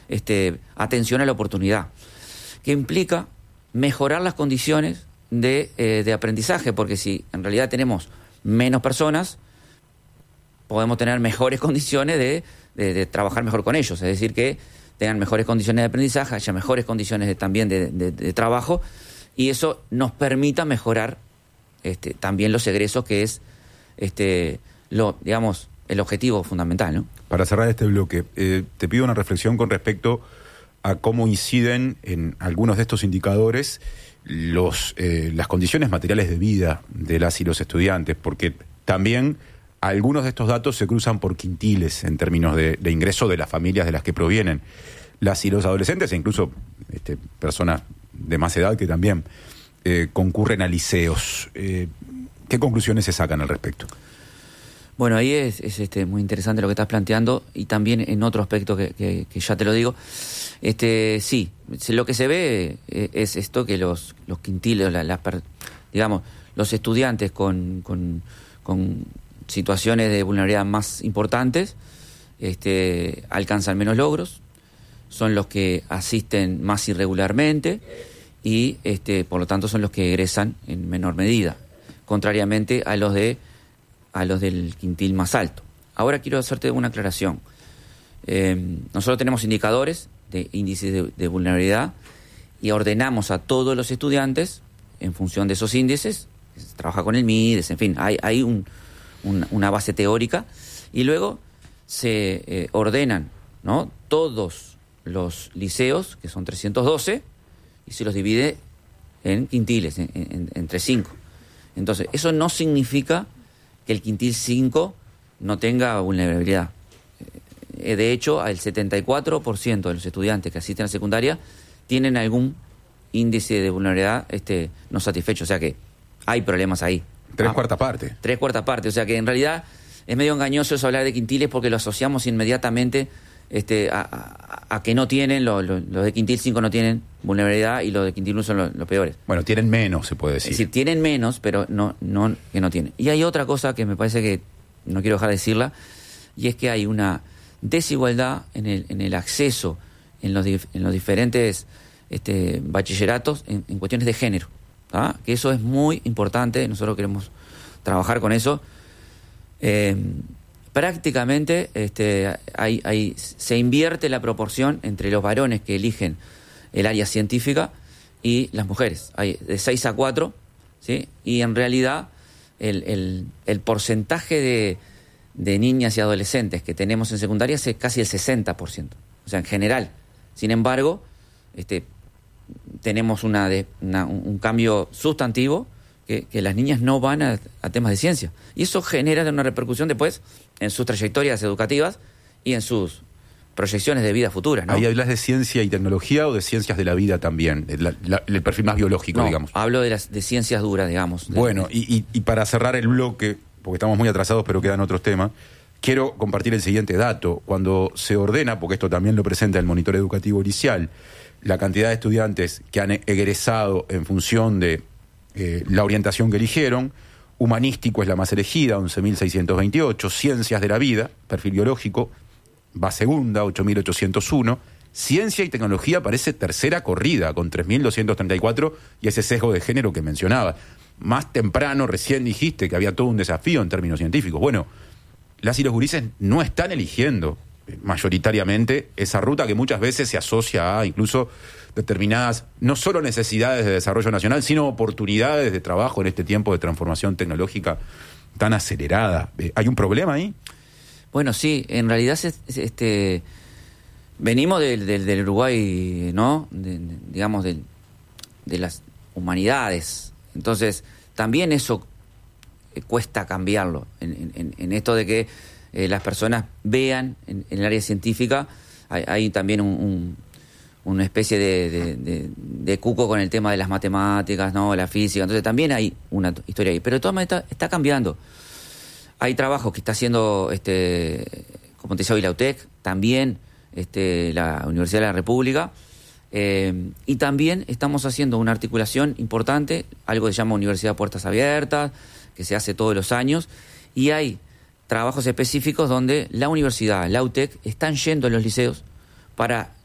atención a la oportunidad, que implica mejorar las condiciones de aprendizaje, porque si en realidad tenemos menos personas, podemos tener mejores condiciones de trabajar mejor con ellos, es decir, que tengan mejores condiciones de aprendizaje, haya mejores condiciones también de trabajo, y eso nos permita mejorar también los egresos, que es el objetivo fundamental, ¿no? Para cerrar este bloque, te pido una reflexión con respecto a cómo inciden en algunos de estos indicadores las condiciones materiales de vida de las y los estudiantes, porque también algunos de estos datos se cruzan por quintiles en términos de ingreso de las familias de las que provienen las y los adolescentes, e incluso personas de más edad que también concurren a liceos. ¿Qué conclusiones se sacan al respecto? Bueno, ahí es muy interesante lo que estás planteando, y también en otro aspecto que ya te lo digo. Sí, lo que se ve es esto, que los quintiles, digamos, los estudiantes con situaciones de vulnerabilidad más importantes alcanzan menos logros, son los que asisten más irregularmente y por lo tanto son los que egresan en menor medida, contrariamente a los del quintil más alto. Ahora quiero hacerte una aclaración. Nosotros tenemos indicadores de índices de vulnerabilidad y ordenamos a todos los estudiantes en función de esos índices. Se trabaja con el MIDES, en fin, hay una base teórica, y luego se ordenan, ¿no?, todos los liceos, que son 312, y se los divide en quintiles, entre 5. Entonces, eso no significa que el quintil 5 no tenga vulnerabilidad. De hecho, el 74% de los estudiantes que asisten a secundaria tienen algún índice de vulnerabilidad no satisfecho, o sea que hay problemas ahí. Tres cuartas partes. O sea que en realidad es medio engañoso eso, hablar de quintiles, porque lo asociamos inmediatamente a que no tienen, los de quintil 5 no tienen vulnerabilidad y los de quintil 1 son los peores. Bueno, tienen menos, se puede decir. Es decir, tienen menos, pero no que no tienen. Y hay otra cosa que me parece que no quiero dejar de decirla, y es que hay una desigualdad en el acceso en los diferentes bachilleratos en cuestiones de género, ¿tá? Que eso es muy importante, nosotros queremos trabajar con eso. Prácticamente se invierte la proporción entre los varones que eligen el área científica y las mujeres. Hay de 6 a 4, ¿sí? Y en realidad el porcentaje de niñas y adolescentes que tenemos en secundaria es casi el 60%, o sea, en general. Sin embargo, tenemos un cambio sustantivo, que las niñas no van a temas de ciencia. Y eso genera una repercusión después en sus trayectorias educativas y en sus proyecciones de vida futura, ¿no? ¿Ahí hablas de ciencia y tecnología o de ciencias de la vida también? El perfil más biológico, digamos. Hablo de ciencias duras, digamos. Bueno, y para cerrar el bloque, porque estamos muy atrasados pero quedan otros temas, quiero compartir el siguiente dato. Cuando se ordena, porque esto también lo presenta el monitor educativo inicial, la cantidad de estudiantes que han egresado en función de la orientación que eligieron, humanístico es la más elegida, 11.628, ciencias de la vida, perfil biológico, va segunda, 8.801, ciencia y tecnología parece tercera corrida, con 3.234, y ese sesgo de género que mencionaba. Más temprano recién dijiste que había todo un desafío en términos científicos. Bueno, las y los gurises no están eligiendo mayoritariamente esa ruta que muchas veces se asocia a incluso determinadas, no solo necesidades de desarrollo nacional, sino oportunidades de trabajo en este tiempo de transformación tecnológica tan acelerada. ¿Hay un problema ahí? Bueno, sí, en realidad venimos del Uruguay, ¿no? Digamos, de las humanidades. Entonces, también eso cuesta cambiarlo, en esto de que las personas vean en el área científica, hay también una especie de cuco con el tema de las matemáticas, ¿no?, la física. Entonces también hay una historia ahí, pero de todas maneras está cambiando. Hay trabajos que está haciendo, como te decía hoy, la UTEC, también la Universidad de la República, y también estamos haciendo una articulación importante, algo que se llama Universidad Puertas Abiertas, que se hace todos los años, y hay trabajos específicos donde la universidad, la UTEC, están yendo a los liceos para